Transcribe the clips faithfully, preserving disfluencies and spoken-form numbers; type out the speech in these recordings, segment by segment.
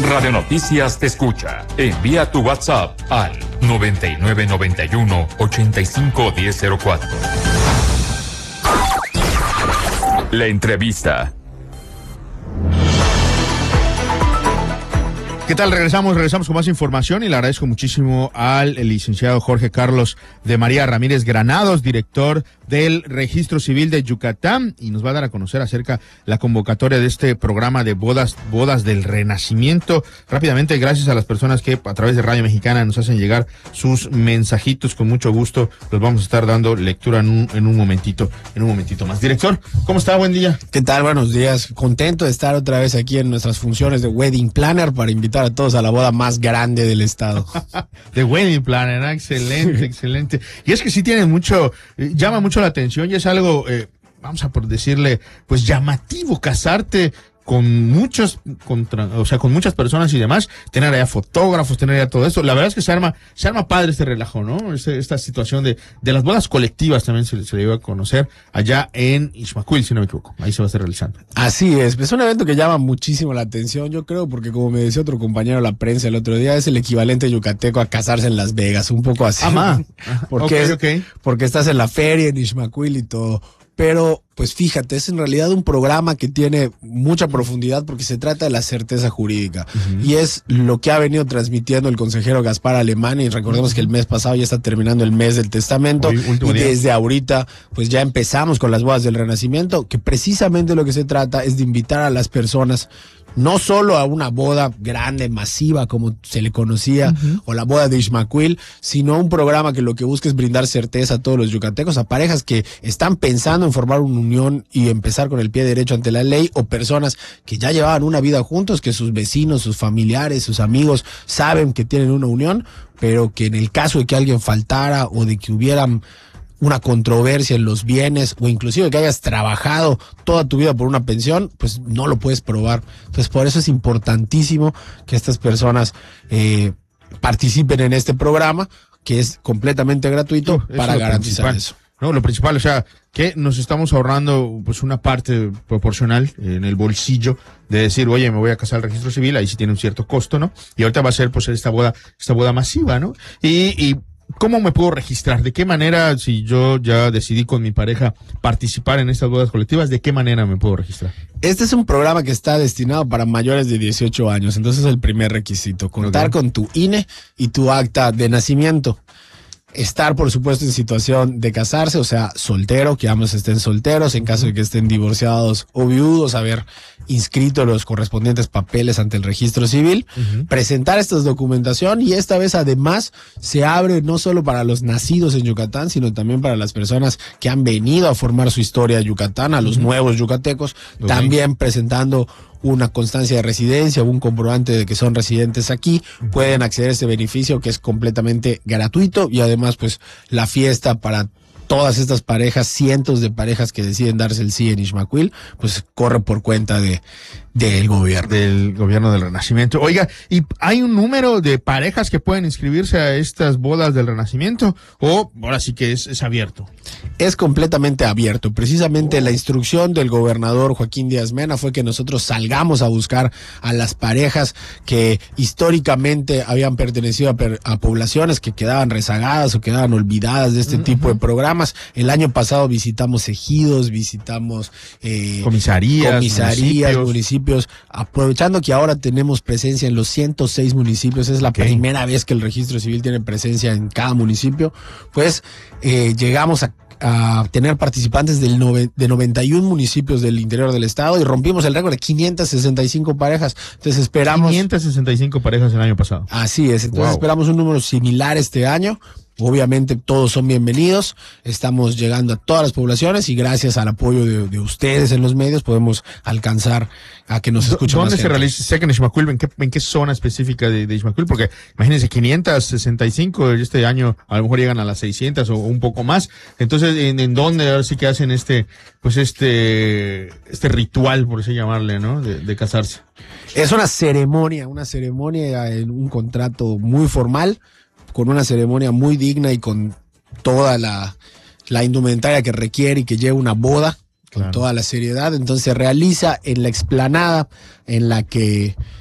Radio Noticias te escucha. Envía tu WhatsApp al noventa y nueve noventa y uno ochenta y cinco diez cero cuatro. La entrevista. ¿Qué tal? Regresamos, regresamos con más información y le agradezco muchísimo al licenciado Jorge Carlos de María Ramírez Granados, director del Registro Civil de Yucatán, y nos va a dar a conocer acerca de la convocatoria de este programa de bodas, bodas del Renacimiento. Rápidamente, gracias a las personas que a través de Radio Mexicana nos hacen llegar sus mensajitos, con mucho gusto los vamos a estar dando lectura en un, en un momentito, en un momentito más. Director, ¿cómo está? Buen día. ¿Qué tal? Buenos días. Contento de estar otra vez aquí en nuestras funciones de Wedding Planner para invitar a todos a la boda más grande del estado. De Wedding Planner, ¿no? Excelente, excelente. Y es que sí tiene mucho, eh, llama mucho la atención y es algo, eh, vamos a por decirle, pues llamativo, casarte con muchos, contra, o sea, con muchas personas y demás, tener allá fotógrafos, tener allá todo esto. La verdad es que se arma, se arma padre este relajo, ¿no? Este, esta situación de, de las bodas colectivas también se, se le iba a conocer allá en Ixmaquil, si no me equivoco. Ahí se va a estar realizando. Así es, es un evento que llama muchísimo la atención, yo creo, porque como me decía otro compañero de la prensa el otro día, es el equivalente yucateco a casarse en Las Vegas, un poco así. Ah, porque, okay, okay. porque estás en la feria, en Ixmaquil y todo. Pero, pues fíjate, es en realidad un programa que tiene mucha profundidad porque se trata de la certeza jurídica. Uh-huh. Y es lo que ha venido transmitiendo el consejero Gaspar Alemán. Y recordemos uh-huh. que el mes pasado ya está terminando el mes del testamento. Hoy, y día. Desde ahorita, pues ya empezamos con las bodas del Renacimiento, que precisamente lo que se trata es de invitar a las personas no solo a una boda grande, masiva, como se le conocía, uh-huh. o la boda de Ixmaquil, sino un programa que lo que busca es brindar certeza a todos los yucatecos, a parejas que están pensando en formar una unión y empezar con el pie derecho ante la ley, o personas que ya llevaban una vida juntos, que sus vecinos, sus familiares, sus amigos saben que tienen una unión, pero que en el caso de que alguien faltara o de que hubieran una controversia en los bienes o inclusive que hayas trabajado toda tu vida por una pensión, pues no lo puedes probar. Entonces por eso es importantísimo que estas personas eh, participen en este programa, que es completamente gratuito, no, para garantizar principal. Eso. No, lo principal, o sea, que nos estamos ahorrando pues una parte proporcional en el bolsillo de decir, oye, me voy a casar al registro civil, ahí sí tiene un cierto costo, ¿no? Y ahorita va a ser pues esta boda, esta boda masiva, ¿no? Y, y ¿cómo me puedo registrar? ¿De qué manera, si yo ya decidí con mi pareja participar en estas bodas colectivas, de qué manera me puedo registrar? Este es un programa que está destinado para mayores de dieciocho años, entonces es el primer requisito, contar okay. con tu I N E y tu acta de nacimiento. Estar, por supuesto, en situación de casarse, o sea, soltero, que ambos estén solteros, en caso de que estén divorciados o viudos, haber inscrito los correspondientes papeles ante el registro civil, uh-huh. presentar esta documentación, y esta vez además se abre no solo para los nacidos en Yucatán, sino también para las personas que han venido a formar su historia a Yucatán, a los uh-huh. nuevos yucatecos, okay. también presentando una constancia de residencia o un comprobante de que son residentes aquí, pueden acceder a este beneficio que es completamente gratuito, y además pues la fiesta para todas estas parejas, cientos de parejas que deciden darse el sí en Ixmaquil, pues corre por cuenta de del gobierno. Del gobierno del Renacimiento. Oiga, ¿y hay un número de parejas que pueden inscribirse a estas bodas del Renacimiento? ¿O ahora sí que es, es abierto? Es completamente abierto. Precisamente oh. la instrucción del gobernador Joaquín Díaz Mena fue que nosotros salgamos a buscar a las parejas que históricamente habían pertenecido a, per, a poblaciones que quedaban rezagadas o quedaban olvidadas de este uh-huh. tipo de programas. El año pasado visitamos ejidos, visitamos eh, comisarías, comisarías municipios. municipios. Aprovechando que ahora tenemos presencia en los ciento seis municipios, es la okay. primera vez que el registro civil tiene presencia en cada municipio, pues eh, llegamos a a tener participantes del nove, de noventa y uno municipios del interior del estado, y rompimos el récord de quinientas sesenta y cinco parejas. Entonces esperamos quinientas sesenta y cinco parejas el año pasado. Así es, entonces wow. esperamos un número similar este año. Obviamente todos son bienvenidos, estamos llegando a todas las poblaciones y gracias al apoyo de, de ustedes en los medios podemos alcanzar a que nos escuchen más ¿Dónde gente. se realiza? Sé que en Ixmaquil, ¿en qué, en qué zona específica de, de Ixmaquil? Porque imagínense, quinientas sesenta y cinco, este año a lo mejor llegan a las seiscientas o un poco más. Entonces, ¿en, en dónde ahora sí que hacen este, pues este, este ritual, por así llamarle, ¿no? De, de casarse. Es una ceremonia, una ceremonia en un contrato muy formal, con una ceremonia muy digna y con toda la, la indumentaria que requiere y que lleva una boda, con claro. toda la seriedad. Entonces se realiza en la explanada en la que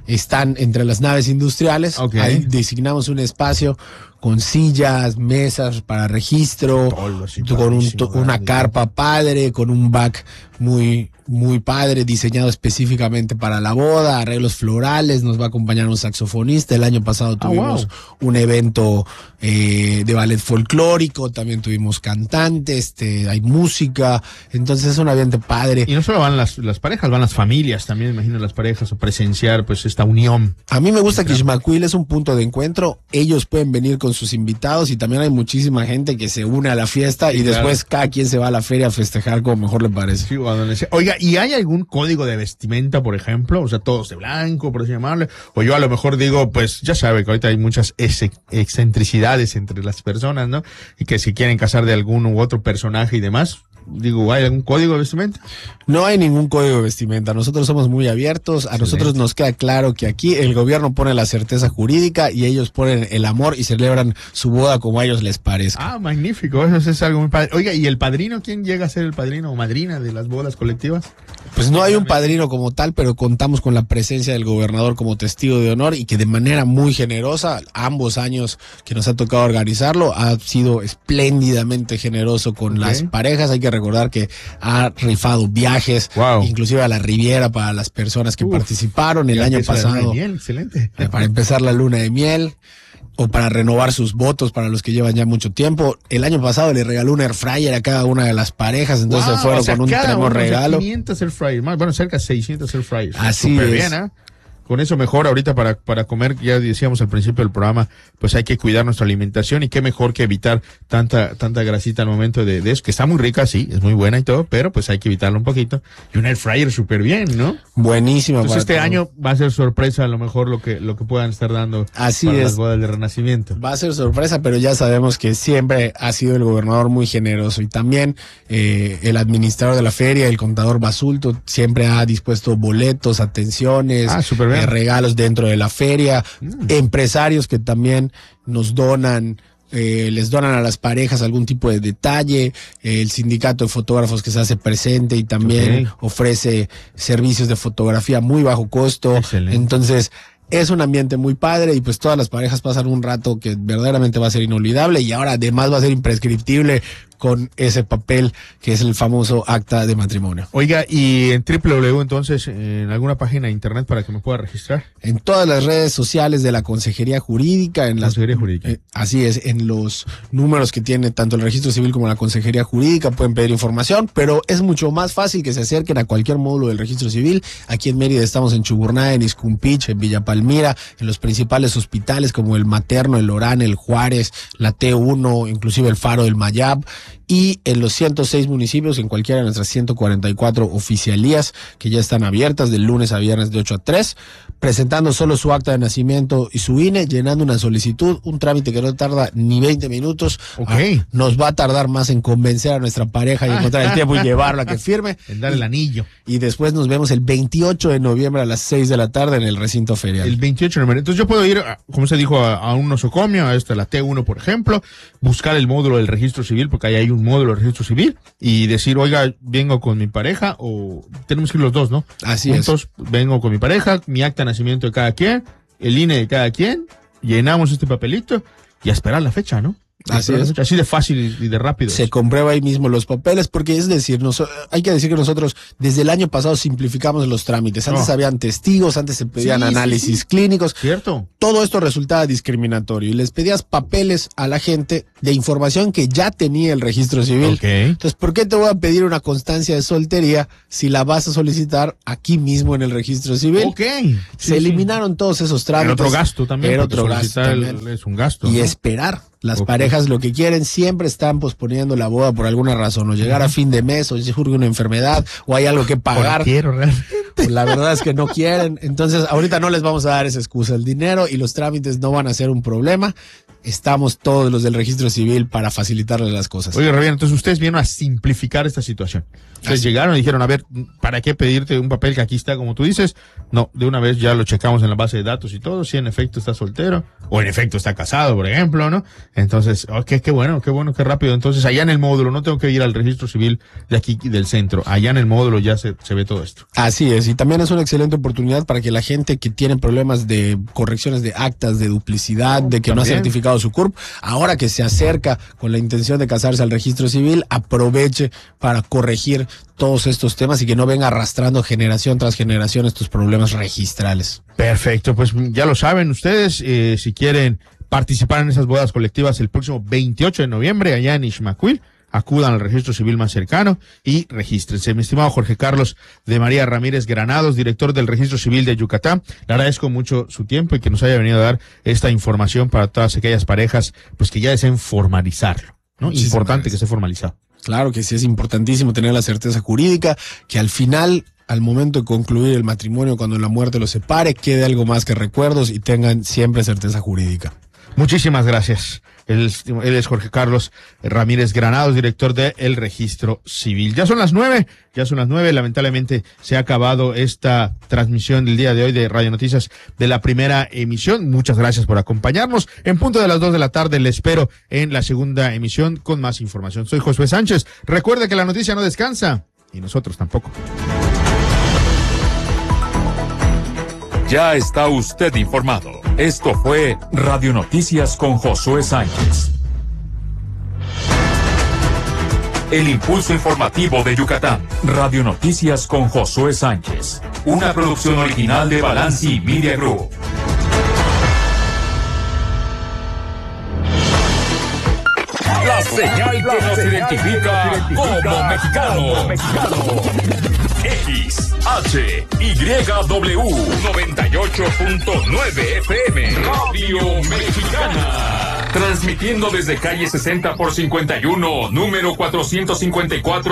están entre las naves industriales. Okay. Ahí designamos un espacio con sillas, mesas para registro, Toldos y con un, padrísimo, una grande. carpa padre, con un back muy, muy padre, diseñado específicamente para la boda, arreglos florales, nos va a acompañar un saxofonista. El año pasado Ah, tuvimos wow. un evento eh, de ballet folclórico, también tuvimos cantantes, este, hay música, entonces es un ambiente padre. Y no solo van las, las parejas, van las familias también, imagino las parejas, o presenciar pues esta unión. A mí me gusta que Ixmaquil es un punto de encuentro, ellos pueden venir con sus invitados y también hay muchísima gente que se une a la fiesta Sí, y claro. después cada quien se va a la feria a festejar como mejor le parece. Sí, o a donde sea. Oiga, ¿y hay algún código de vestimenta, por ejemplo? O sea, todos de blanco, por así llamarle. O yo a lo mejor digo, pues ya sabe que ahorita hay muchas ex- excentricidades entre las personas, ¿no? Y que si quieren casar de algún u otro personaje y demás. Digo, ¿hay algún código de vestimenta? No hay ningún código de vestimenta, nosotros somos muy abiertos, a Excelente. nosotros nos queda claro que aquí el gobierno pone la certeza jurídica y ellos ponen el amor y celebran su boda como a ellos les parezca. Ah, magnífico, eso es algo muy padre. Oiga, ¿y el padrino? ¿Quién llega a ser el padrino o madrina de las bodas colectivas? Pues no hay un padrino como tal, pero contamos con la presencia del gobernador como testigo de honor y que de manera muy generosa, ambos años que nos ha tocado organizarlo, ha sido espléndidamente generoso con Ok. las parejas. Hay que recordar que ha rifado viajes, Wow. inclusive a la Riviera para las personas que Uf. participaron el Ya año empieza la luna de pasado. miel, excelente. eh, Para empezar la luna de miel o para renovar sus votos para los que llevan ya mucho tiempo. El año pasado le regaló un air fryer a cada una de las parejas, entonces Wow, se fueron o sea, con un cada tremendo uno, o sea, regalo. quinientos air fryers, más, bueno, cerca de seiscientos air fryers. Así Súper es. bien, ¿eh? Con eso mejor ahorita para, para comer, ya decíamos al principio del programa, pues hay que cuidar nuestra alimentación y qué mejor que evitar tanta, tanta grasita al momento de, de eso, que está muy rica, sí, es muy buena y todo, pero pues hay que evitarlo un poquito. Y un air fryer súper bien, ¿no? Buenísima. Entonces para este todo. año va a ser sorpresa a lo mejor lo que, lo que puedan estar dando Así para es. las bodas de renacimiento. Va a ser sorpresa, pero ya sabemos que siempre ha sido el gobernador muy generoso y también eh, el administrador de la feria, el contador Basulto, siempre ha dispuesto boletos, atenciones, Ah, súper bien. eh, regalos dentro de la feria, Mm. empresarios que también nos donan. Eh, les donan a las parejas algún tipo de detalle, eh, el sindicato de fotógrafos que se hace presente y también Ok. ofrece servicios de fotografía a muy bajo costo. Excelente. Entonces, es un ambiente muy padre y pues todas las parejas pasan un rato que verdaderamente va a ser inolvidable y ahora además va a ser imprescriptible con ese papel que es el famoso acta de matrimonio. Oiga, y en doble u doble u doble u entonces, en alguna página de internet para que me pueda registrar. En todas las redes sociales de la Consejería Jurídica, en las Consejería Jurídica. eh, así es, en los números que tiene tanto el Registro Civil como la Consejería Jurídica pueden pedir información, pero es mucho más fácil que se acerquen a cualquier módulo del Registro Civil. Aquí en Mérida estamos en Chuburná, en Izcumpich, en Villa Palmira, en los principales hospitales como el Materno, el Orán, el Juárez, la T uno, inclusive el Faro del Mayab, y en los ciento seis municipios, en cualquiera de nuestras ciento cuarenta y cuatro oficialías que ya están abiertas de lunes a viernes de ocho a tres, presentando solo su acta de nacimiento y su I N E, llenando una solicitud, un trámite que no tarda ni veinte minutos. Ok. Ah, nos va a tardar más en convencer a nuestra pareja y encontrar el tiempo y llevarla a que firme. En dar el anillo. Y después nos vemos el veintiocho de noviembre a las seis de la tarde en el recinto ferial. El veintiocho de noviembre. Entonces yo puedo ir, a- como se dijo, a, a un nosocomio, a esta, la T uno, por ejemplo, buscar el módulo del registro civil, porque ahí hay un módulo del registro civil, y decir, oiga, vengo con mi pareja, o tenemos que ir los dos, ¿no? Así Juntos, vengo con mi pareja, mi acta de nacimiento de cada quien, el I N E de cada quien, llenamos este papelito y a esperar la fecha, ¿no? A Así esperar la es. fecha, así de fácil y de rápido. Se comprueba ahí mismo los papeles, porque es decir, nos, hay que decir que nosotros desde el año pasado simplificamos los trámites. Antes Oh. habían testigos, antes se pedían Sí, sí, análisis sí. clínicos. ¿Cierto? Todo esto resultaba discriminatorio y les pedías papeles a la gente de información que ya tenía el registro civil. Ok. Entonces, ¿por qué te voy a pedir una constancia de soltería si la vas a solicitar aquí mismo en el registro civil? Ok. Se Sí, eliminaron todos esos sí. trámites. Era otro gasto también. Era porque otro gasto solicitar el- también. es un gasto. Y ¿no? esperar. Las Ok. parejas lo que quieren siempre están posponiendo la boda por alguna razón, o llegar a fin de mes, o surge una enfermedad, o hay algo que pagar. Porque quiero realmente. Pues la verdad es que no quieren. Entonces, ahorita no les vamos a dar esa excusa. El dinero y los trámites no van a ser un problema. Estamos todos los del registro civil para facilitarles las cosas. Oye, Rabián, entonces ustedes vinieron a simplificar esta situación. Ustedes Así. llegaron y dijeron, a ver, ¿para qué pedirte un papel que aquí está, como tú dices? No, de una vez ya lo checamos en la base de datos y todo, si en efecto está soltero, o en efecto está casado, por ejemplo, ¿no? Entonces, oh, qué, qué bueno, qué bueno, qué rápido. Entonces, allá en el módulo, no tengo que ir al registro civil de aquí del centro, allá en el módulo ya se, se ve todo esto. Así es, y porque también es una excelente oportunidad para que la gente que tiene problemas de correcciones de actas, de duplicidad, de que ¿También? no ha certificado su C U R P, ahora que se acerca con la intención de casarse al registro civil, aproveche para corregir todos estos temas y que no venga arrastrando generación tras generación estos problemas registrales. Perfecto, pues ya lo saben ustedes, eh, si quieren participar en esas bodas colectivas el próximo veintiocho de noviembre allá en Ixmaquil, acudan al registro civil más cercano y regístrense. Mi estimado Jorge Carlos de María Ramírez Granados, director del Registro Civil de Yucatán, le agradezco mucho su tiempo y que nos haya venido a dar esta información para todas aquellas parejas pues que ya deseen formalizarlo, ¿no? Muchísimas Importante gracias. Que esté formalizado. Claro que sí, es importantísimo tener la certeza jurídica, que al final, al momento de concluir el matrimonio, cuando la muerte los separe, quede algo más que recuerdos y tengan siempre certeza jurídica. Muchísimas gracias. Él, él es Jorge Carlos Ramírez Granados, director del Registro Civil. Ya son las nueve, ya son las nueve. Lamentablemente se ha acabado esta transmisión del día de hoy de Radio Noticias de la primera emisión. Muchas gracias por acompañarnos. En punto de las dos de la tarde le espero en la segunda emisión con más información. Soy Josué Sánchez. Recuerde que la noticia no descansa y nosotros tampoco. Ya está usted informado. Esto fue Radio Noticias con Josué Sánchez. El impulso informativo de Yucatán. Radio Noticias con Josué Sánchez. Una producción original de Balanci Media Group. La señal que nos identifica como mexicanos. X, H, Y, W, noventa y ocho punto nueve F M, Radio Mexicana. Transmitiendo desde calle sesenta por cincuenta y uno, número cuatrocientos cincuenta y cuatro.